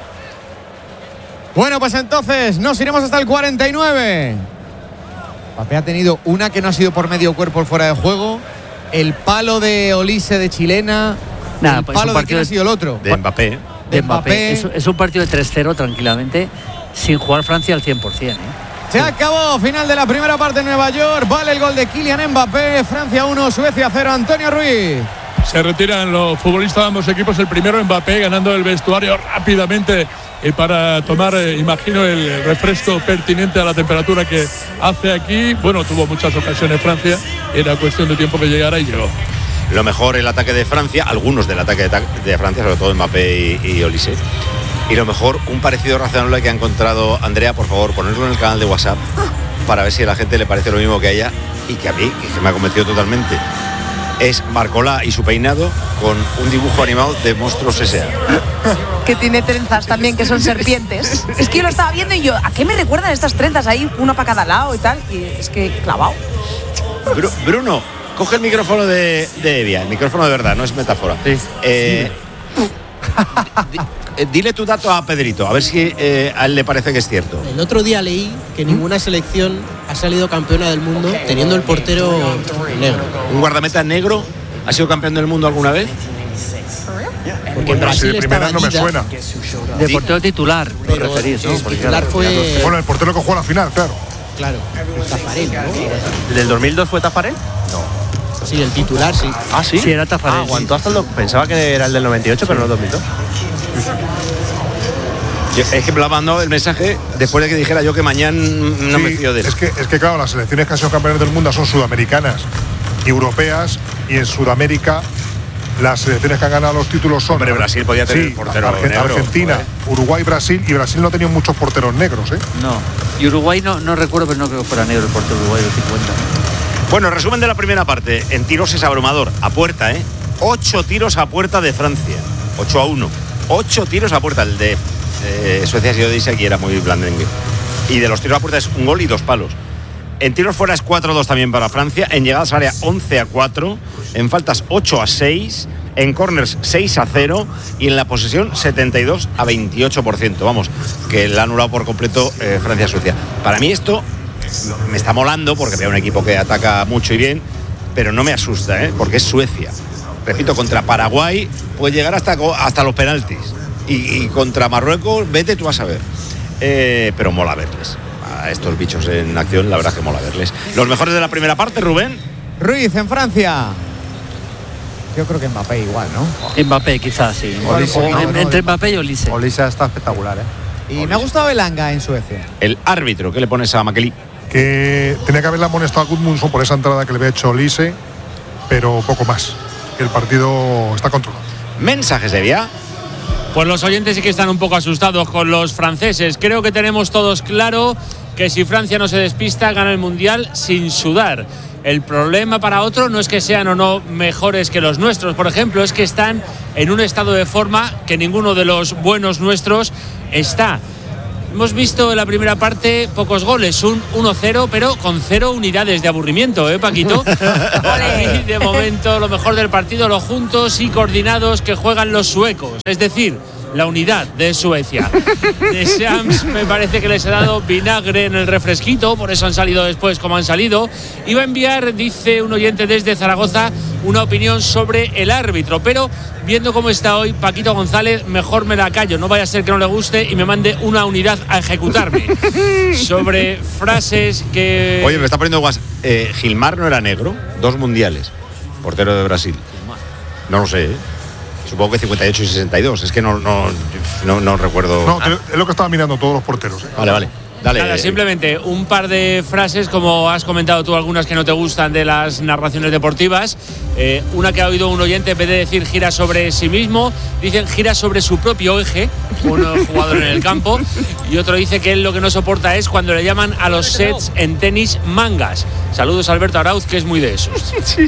[SPEAKER 1] Bueno, pues entonces nos iremos hasta el 49. Mbappé ha tenido una que no ha sido por medio cuerpo fuera de juego. El palo de Olise de chilena.
[SPEAKER 5] Nada,
[SPEAKER 1] el
[SPEAKER 5] pues un
[SPEAKER 1] palo de
[SPEAKER 5] partido
[SPEAKER 1] quién ha sido el otro.
[SPEAKER 4] De Mbappé.
[SPEAKER 5] De Mbappé. Es un partido de 3-0 tranquilamente, sin jugar Francia al 100%, ¿eh?
[SPEAKER 1] Se acabó, final de la primera parte en Nueva York. Vale el gol de Kylian Mbappé. Francia 1, Suecia 0. Antonio Ruiz.
[SPEAKER 6] Se retiran los futbolistas de ambos equipos. El primero, Mbappé, ganando el vestuario rápidamente para tomar, imagino, el refresco pertinente a la temperatura que hace aquí. Bueno, tuvo muchas ocasiones Francia. Era cuestión de tiempo que llegara y llegó.
[SPEAKER 4] Lo mejor el ataque de Francia, algunos del ataque de Francia, sobre todo Mbappé y Olise. Y lo mejor, un parecido razonable que ha encontrado Andrea, por favor, ponerlo en el canal de WhatsApp para ver si a la gente le parece lo mismo que a ella y que a mí, que me ha convencido totalmente. Es Marcolá y su peinado con un dibujo animado de Monstruos S.A.
[SPEAKER 7] Que tiene trenzas también, que son serpientes. Es que yo lo estaba viendo y yo, ¿a qué me recuerdan estas trenzas ahí? Una para cada lado y tal. Y es que clavado.
[SPEAKER 4] Bruno, coge el micrófono de Evia, el micrófono de verdad, no es metáfora. Dile tu dato a Pedrito, a ver si a él le parece que es cierto.
[SPEAKER 11] El otro día leí que ninguna selección ha salido campeona del mundo teniendo el portero negro.
[SPEAKER 4] ¿Un guardameta negro ha sido campeón del mundo alguna vez?
[SPEAKER 11] Porque en
[SPEAKER 8] Pues si
[SPEAKER 11] Brasil
[SPEAKER 8] de primera
[SPEAKER 11] estaba
[SPEAKER 8] no me
[SPEAKER 11] Dida,
[SPEAKER 8] suena.
[SPEAKER 5] De portero titular, lo
[SPEAKER 11] pero
[SPEAKER 5] referís, ¿no?
[SPEAKER 11] el
[SPEAKER 5] Porque,
[SPEAKER 11] titular
[SPEAKER 5] claro,
[SPEAKER 11] fue,
[SPEAKER 8] Bueno, el portero que jugó la final, claro.
[SPEAKER 11] claro, Tafarel, ¿no?
[SPEAKER 3] ¿Del 2002 fue Tafarel?
[SPEAKER 11] Sí, el titular, sí.
[SPEAKER 3] Ah, sí.
[SPEAKER 5] Sí, era Tafarel,
[SPEAKER 3] Ah, aguantó hasta el pensaba que era el del 98, pero no el 2002.
[SPEAKER 4] Es que me lo ha mandado el mensaje después de que dijera yo que mañana no me
[SPEAKER 8] Sí,
[SPEAKER 4] fío de él.
[SPEAKER 8] es que claro, las selecciones que han sido campeones del mundo son sudamericanas y europeas, y en Sudamérica las selecciones que han ganado los títulos son.
[SPEAKER 4] Hombre, Brasil podía tener
[SPEAKER 8] sí,
[SPEAKER 4] portero negro,
[SPEAKER 8] Argentina,
[SPEAKER 4] joder.
[SPEAKER 8] Uruguay, Brasil, y Brasil no ha tenido muchos porteros negros, ¿eh?
[SPEAKER 5] No. Y Uruguay no recuerdo, pero no creo que fuera negro el portero uruguayo, 50.
[SPEAKER 4] Bueno, resumen de la primera parte. En tiros es abrumador. A puerta, 8 tiros a puerta de Francia. 8-1. 8 tiros a puerta. El de Suecia ha sido de aquí, era muy blandengue. Y de los tiros a puerta es un gol y 2 palos. En tiros fuera es 4-2 también para Francia. En llegadas a área 11-4. En faltas 8-6. En corners 6-0. Y en la posesión 72-28%. Vamos, que la ha anulado por completo Francia-Suecia. Para mí esto me está molando porque veo un equipo que ataca mucho y bien, pero no me asusta, porque es Suecia. Repito, contra Paraguay puede llegar hasta los penaltis. Y contra Marruecos, vete tú a saber. Pero mola verles. A estos bichos en acción, la verdad que mola verles. Los mejores de la primera parte, Rubén.
[SPEAKER 1] Ruiz en Francia. Yo creo que Mbappé igual, ¿no?
[SPEAKER 5] Mbappé quizás, sí. Entre Mbappé y Olise.
[SPEAKER 2] Olise está espectacular,
[SPEAKER 1] Y me ha gustado Elanga en Suecia.
[SPEAKER 4] El árbitro, ¿qué le pones a Makeli?
[SPEAKER 8] Que tenía que haberle amonestado a Gudmundsson por esa entrada que le había hecho Olise, pero poco más. Que el partido está controlado.
[SPEAKER 4] Mensajes de vía.
[SPEAKER 13] Pues los oyentes sí que están un poco asustados con los franceses. Creo que tenemos todos claro que si Francia no se despista, gana el Mundial sin sudar. El problema para otro no es que sean o no mejores que los nuestros, por ejemplo, es que están en un estado de forma que ninguno de los buenos nuestros está. Hemos visto en la primera parte pocos goles, un 1-0, pero con 0 unidades de aburrimiento, Paquito? Y de momento lo mejor del partido, lo juntos y coordinados que juegan los suecos, es decir, la unidad de Suecia. Deschamps me parece que les ha dado vinagre en el refresquito, por eso han salido después como han salido. Iba a enviar, dice un oyente desde Zaragoza, una opinión sobre el árbitro, pero viendo cómo está hoy Paquito González, mejor me la callo, no vaya a ser que no le guste y me mande una unidad a ejecutarme. Sobre frases que...
[SPEAKER 4] Oye, me está poniendo WhatsApp. Gilmar no era negro, 2 mundiales, portero de Brasil. No lo sé, Supongo que 58 y 62. Es que no recuerdo.
[SPEAKER 8] No, es lo que estaba mirando todos los porteros.
[SPEAKER 4] Vale. Dale.
[SPEAKER 13] Nada, simplemente un par de frases, como has comentado tú, algunas que no te gustan de las narraciones deportivas. Una que ha oído un oyente, en vez de decir gira sobre sí mismo, dicen gira sobre su propio eje, un jugador en el campo. Y otro dice que él lo que no soporta es cuando le llaman a los sets en tenis mangas. Saludos a Alberto Arauz, que es muy de esos.
[SPEAKER 4] Sí.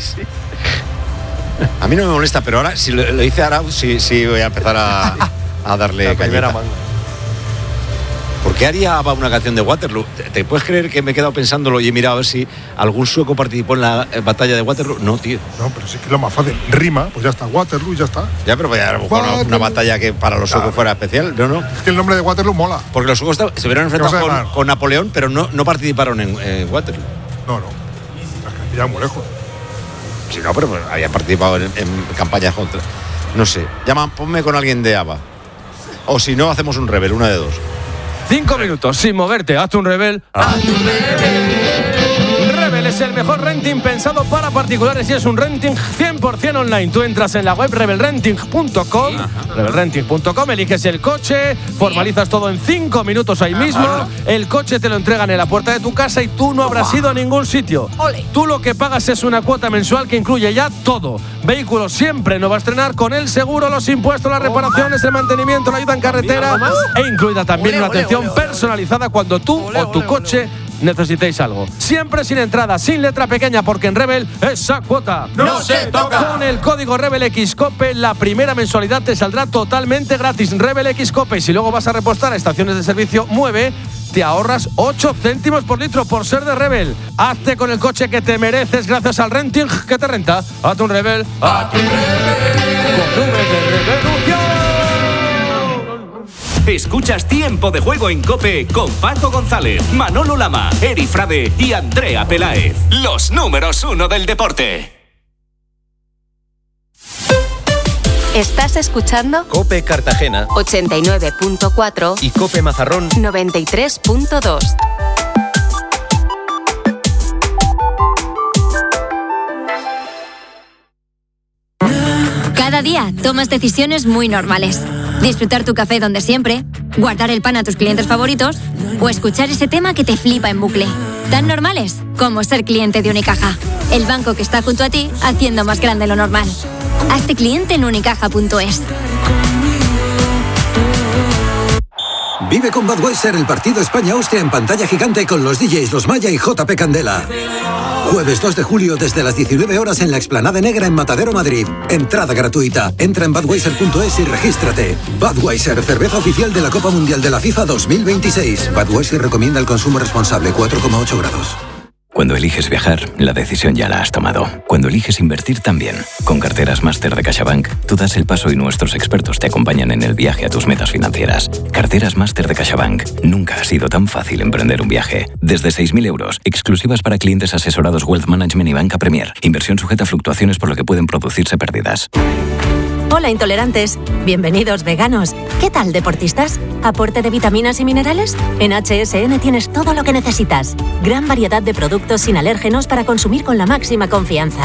[SPEAKER 4] A mí no me molesta, pero ahora si lo dice Arauz, sí voy a empezar a darle cañita. ¿Por qué haría ABBA una canción de Waterloo? ¿Te puedes creer que me he quedado pensándolo y he mirado a ver si algún sueco participó en la batalla de Waterloo? No, tío.
[SPEAKER 8] No, pero sí que es lo más fácil. Rima, pues ya está, Waterloo y ya está.
[SPEAKER 4] Ya, pero a lo mejor una batalla que para los suecos fuera especial. No.
[SPEAKER 8] Es que el nombre de Waterloo mola.
[SPEAKER 4] Porque los suecos se vieron enfrentados con Napoleón, pero no participaron en Waterloo.
[SPEAKER 8] No. Es que muy lejos.
[SPEAKER 4] Sí, no, pero habían participado en campañas contra. No sé. Ponme con alguien de ABBA. O si no, hacemos un rebel, una de dos.
[SPEAKER 12] 5 minutos sin moverte, hazte un rebel. Rebel es el mejor renting pensado para particulares y es un renting 100% online. Tú entras en la web rebelrenting.com, eliges el coche, formalizas todo en 5 minutos ahí mismo. El coche te lo entregan en la puerta de tu casa y tú no habrás ido a ningún sitio. Tú lo que pagas es una cuota mensual que incluye ya todo. Vehículo siempre no va a estrenar con el seguro, los impuestos, las reparaciones, el mantenimiento, la ayuda en carretera e incluida también una atención personalizada cuando tú o tu coche necesitéis algo. Siempre sin entrada, sin letra pequeña, porque en Rebel esa cuota
[SPEAKER 7] no se toca.
[SPEAKER 12] Con el código RebelXCOPE la primera mensualidad te saldrá totalmente gratis. RebelXCOPE. Y si luego vas a repostar a estaciones de servicio Mueve, te ahorras 8 céntimos por litro por ser de Rebel. Hazte con el coche que te mereces gracias al renting que te renta. Hazte un Rebel. Hazte un Rebel. Con V de revolución.
[SPEAKER 14] Escuchas Tiempo de Juego en COPE con Paco González, Manolo Lama, Eri Frade y Andrea Peláez. Los números 1 del deporte.
[SPEAKER 15] ¿Estás escuchando?
[SPEAKER 16] COPE Cartagena
[SPEAKER 15] 89.4
[SPEAKER 16] y COPE Mazarrón
[SPEAKER 15] 93.2. Cada día tomas decisiones muy normales. Disfrutar tu café donde siempre, guardar el pan a tus clientes favoritos o escuchar ese tema que te flipa en bucle. Tan normales como ser cliente de Unicaja, el banco que está junto a ti haciendo más grande lo normal. Hazte cliente en unicaja.es.
[SPEAKER 17] Vive con Budweiser el partido España-Austria en pantalla gigante con los DJs Los Maya y JP Candela. Jueves 2 de julio desde las 19 horas en la Explanada Negra en Matadero, Madrid. Entrada gratuita. Entra en budweiser.es y regístrate. Budweiser, cerveza oficial de la Copa Mundial de la FIFA 2026. Budweiser recomienda el consumo responsable, 4,8 grados.
[SPEAKER 18] Cuando eliges viajar, la decisión ya la has tomado. Cuando eliges invertir también. Con Carteras Máster de CaixaBank, tú das el paso y nuestros expertos te acompañan en el viaje a tus metas financieras. Carteras Máster de CaixaBank. Nunca ha sido tan fácil emprender un viaje. Desde 6.000 euros, exclusivas para clientes asesorados Wealth Management y Banca Premier. Inversión sujeta a fluctuaciones por lo que pueden producirse pérdidas.
[SPEAKER 15] Hola intolerantes, bienvenidos veganos. ¿Qué tal deportistas? ¿Aporte de vitaminas y minerales? En HSN tienes todo lo que necesitas. Gran variedad de productos sin alérgenos para consumir con la máxima confianza.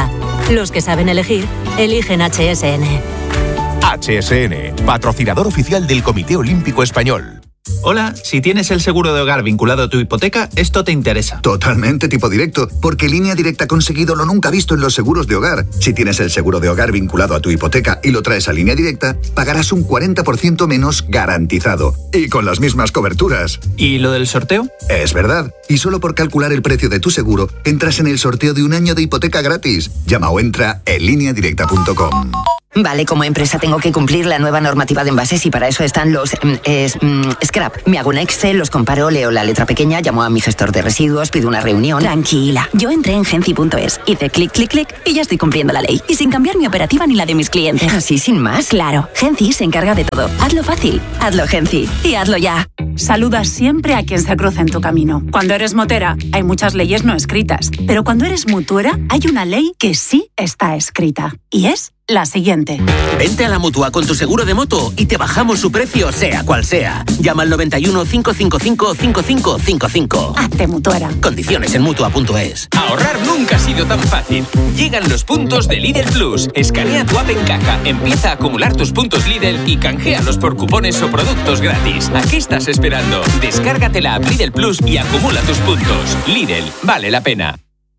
[SPEAKER 16] Los que saben elegir, eligen HSN.
[SPEAKER 19] HSN, patrocinador oficial del Comité Olímpico Español.
[SPEAKER 20] Hola, si tienes el seguro de hogar vinculado a tu hipoteca, esto te interesa.
[SPEAKER 21] Totalmente tipo directo, porque Línea Directa ha conseguido lo nunca visto en los seguros de hogar. Si tienes el seguro de hogar vinculado a tu hipoteca y lo traes a Línea Directa, pagarás un 40% menos garantizado. Y con las mismas coberturas.
[SPEAKER 20] ¿Y lo del sorteo?
[SPEAKER 21] Es verdad. Y solo por calcular el precio de tu seguro, entras en el sorteo de un año de hipoteca gratis. Llama o entra en lineadirecta.com.
[SPEAKER 22] Vale, como empresa tengo que cumplir la nueva normativa de envases y para eso están los scrap. Me hago un Excel, los comparo, leo la letra pequeña, llamo a mi gestor de residuos, pido una reunión.
[SPEAKER 23] Tranquila, yo entré en Genci.es, hice clic, clic, clic y ya estoy cumpliendo la ley. Y sin cambiar mi operativa ni la de mis clientes.
[SPEAKER 22] ¿Así sin más?
[SPEAKER 23] Claro, Genci se encarga de todo. Hazlo fácil, hazlo Genci y hazlo ya.
[SPEAKER 24] Saluda siempre a quien se cruza en tu camino. Cuando eres motera, hay muchas leyes no escritas. Pero cuando eres mutuera, hay una ley que sí está escrita. Y es la siguiente.
[SPEAKER 25] Vente a la Mutua con tu seguro de moto y te bajamos su precio sea cual sea. Llama al 91 555 5555.
[SPEAKER 24] Hazte mutuera.
[SPEAKER 25] Condiciones en Mutua.es.
[SPEAKER 14] Ahorrar nunca ha sido tan fácil. Llegan los puntos de Lidl Plus. Escanea tu app en caja, empieza a acumular tus puntos Lidl y canjealos por cupones o productos gratis. ¿A qué estás esperando? Descárgate la app Lidl Plus y acumula tus puntos. Lidl, vale la pena.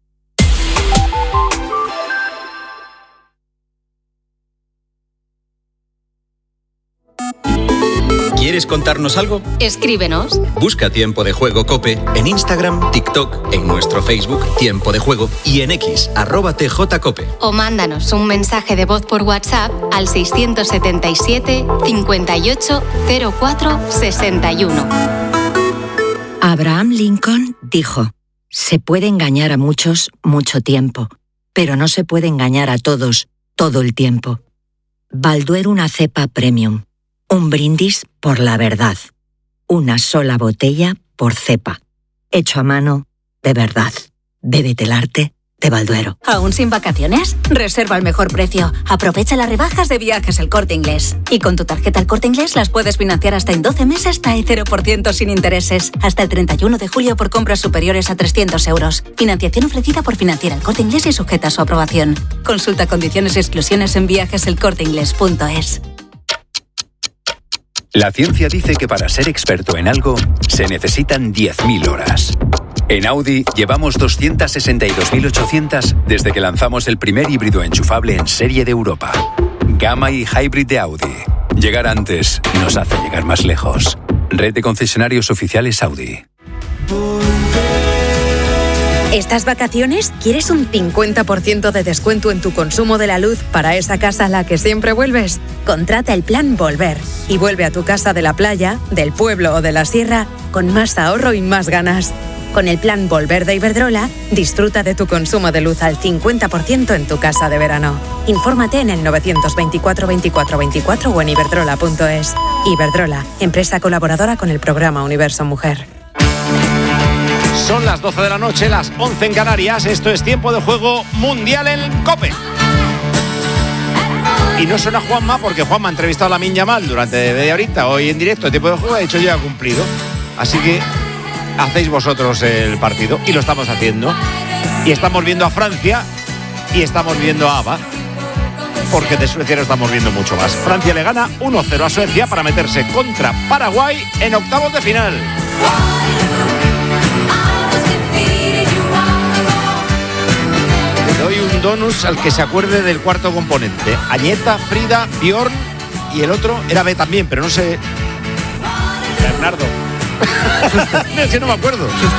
[SPEAKER 26] ¿Quieres contarnos algo?
[SPEAKER 27] Escríbenos.
[SPEAKER 26] Busca Tiempo de Juego COPE en Instagram, TikTok, en nuestro Facebook Tiempo de Juego y en X @TJCOPE.
[SPEAKER 27] O mándanos un mensaje de voz por WhatsApp al 677 58 04 61.
[SPEAKER 28] Abraham Lincoln dijo: se puede engañar a muchos mucho tiempo, pero no se puede engañar a todos todo el tiempo. Balduero, una cepa premium. Un brindis por la verdad. Una sola botella por cepa. Hecho a mano, de verdad. Bébete el arte de Balduero.
[SPEAKER 16] ¿Aún sin vacaciones? Reserva al mejor precio. Aprovecha las rebajas de Viajes El Corte Inglés. Y con tu tarjeta El Corte Inglés las puedes financiar hasta en 12 meses hasta el 0% sin intereses. Hasta el 31 de julio por compras superiores a 300 euros. Financiación ofrecida por Financiera El Corte Inglés y sujeta a su aprobación. Consulta condiciones y exclusiones en viajeselcorteinglés.es.
[SPEAKER 10] La ciencia dice que para ser experto en algo se necesitan 10.000 horas. En Audi llevamos 262.800 desde que lanzamos el primer híbrido enchufable en serie de Europa. Gamma y Hybrid de Audi. Llegar antes nos hace llegar más lejos. Red de concesionarios oficiales Audi.
[SPEAKER 29] ¿Estas vacaciones quieres un 50% de descuento en tu consumo de la luz para esa casa a la que siempre vuelves? Contrata el plan Volver y vuelve a tu casa de la playa, del pueblo o de la sierra con más ahorro y más ganas. Con el plan Volver de Iberdrola, disfruta de tu consumo de luz al 50% en tu casa de verano. Infórmate en el 924 24 24 o en iberdrola.es. Iberdrola, empresa colaboradora con el programa Universo Mujer.
[SPEAKER 1] Son las 12 de la noche, las 11 en Canarias. Esto es Tiempo de Juego Mundial en COPE. Y no suena Juanma porque Juanma ha entrevistado a Lamine Yamal durante media horita. Hoy en directo, Tiempo de Juego, ha dicho ya ha cumplido. Así que hacéis vosotros el partido y lo estamos haciendo. Y estamos viendo a Francia y estamos viendo a ABBA. Porque de Suecia no estamos viendo mucho más. Francia le gana 1-0 a Suecia para meterse contra Paraguay en octavos de final. Doy un donus al que se acuerde del cuarto componente. Añeta, Frida, Bjorn y el otro era B también, pero no sé. Bernardo. Es que no me acuerdo.